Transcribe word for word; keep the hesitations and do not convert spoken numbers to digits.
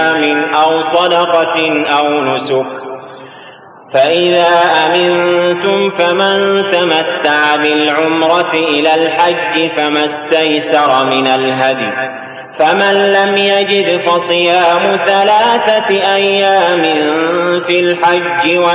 أو صدقة أو نسك. فإذا أمنتم فمن تمتع بالعمرة إلى الحج فما استيسر من الهدي، فمن لم يجد فصيام ثلاثة أيام في الحج